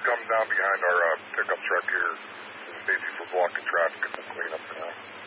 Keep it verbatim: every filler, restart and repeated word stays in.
come down behind our uh, pickup truck here. Basically for blocking traffic and some cleanup now.